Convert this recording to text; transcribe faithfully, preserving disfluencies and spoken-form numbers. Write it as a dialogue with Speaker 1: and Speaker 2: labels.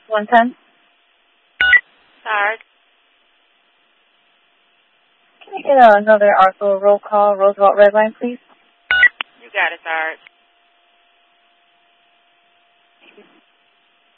Speaker 1: one ten.
Speaker 2: Sarge.
Speaker 1: Can I get uh, another Arthur roll call, Roosevelt Red Line, please?
Speaker 2: You got it, Sarge.